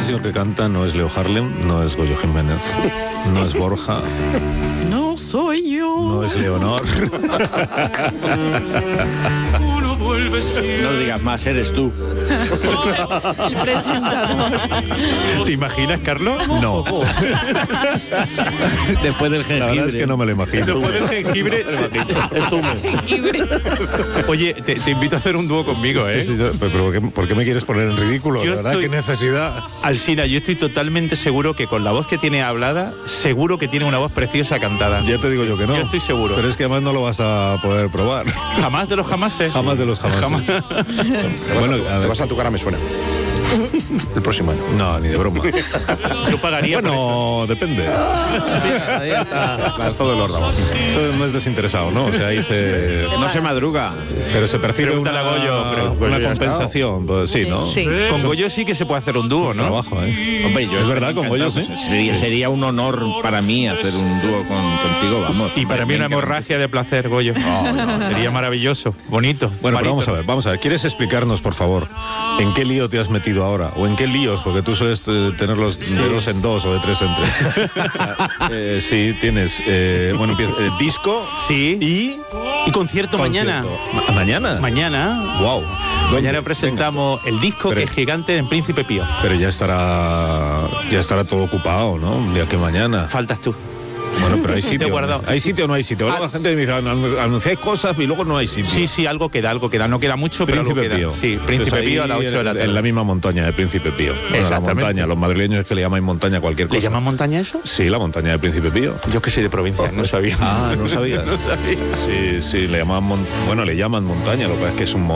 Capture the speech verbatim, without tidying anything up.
señor que canta no es Leo Harlem, no es Goyo Jiménez, no es Borja. No soy yo. No es Leonor. No digas más, eres tú. El presentador. ¿Te imaginas, Carlos? No. Después del jengibre. La verdad es que no me lo imagino. Después del jengibre. Jengibre. Oye, te, te invito a hacer un dúo conmigo, ¿eh? Sí, sí, pero ¿por qué, por qué me quieres poner en ridículo? Yo De verdad, estoy- qué necesidad. Alsina, yo estoy totalmente seguro que con la voz que tiene hablada, seguro que tiene una voz preciosa cantada. Ya te digo yo que no. Yo estoy seguro. Pero es que además no lo vas a poder probar. Jamás de los jamases. Jamás de los jamases. Jamás. Bueno, a Te ver. vas a tu cara, me suena. El próximo año. No, ni de broma. Yo pagaría por eso. Bueno, depende. Sí, ahí está. Lanzado del órdago. Eso no es desinteresado, ¿no? O sea, ahí se... No se madruga. Pero se percibe Pregúntale una, a Goyo, pero- una Goyo ya ha compensación. Pues sí, ¿no? Sí. Con Goyo sí que se puede hacer un dúo, ¿no? Trabajo, ¿eh? Hombre, yo Es verdad, con Goyo, encantado, sí. pues, Sería, sería un honor para mí hacer un dúo con, contigo, vamos. Y para mí Me una encanta. hemorragia de placer, Goyo. Sería maravilloso, bonito. Bueno, pero Marito. vamos a ver, vamos a ver. ¿Quieres explicarnos, por favor, en qué lío te has metido ahora? ¿O en qué líos? Porque tú sueles eh, tenerlos de dos en dos o de tres en tres. O sea, eh, sí, tienes, eh, bueno, empieza, eh, disco Sí. y... Y concierto mañana. concierto. Ma- ¿Mañana? Mañana. Wow. Mañana presentamos el disco Pero- que es gigante en Príncipe Pío. Pero ya estará ya estará todo ocupado, ¿no? Un día que mañana. Faltas tú. Bueno, pero hay Te he sitio. guardado. ¿Hay sitio o no hay sitio? Luego Ah. la gente me dice, "Anu- anunciáis cosas y luego no hay sitio". Sí, sí, algo queda, algo queda. No queda mucho, pero algo Príncipe queda. Pío. Sí, Príncipe Pues ahí Pío a las ocho de la en- tarde. En la misma montaña de Príncipe Pío. Bueno, la Exactamente. montaña, los madrileños es que le llamáis montaña a cualquier cosa. ¿Le llaman montaña eso? Sí, la montaña de Príncipe Pío. Yo que soy de provincia, no sabía. Ah, ¿no sabías? No sabía. Sí, sí, le llamaban mon- bueno, le llaman montaña, lo que pasa es que es un,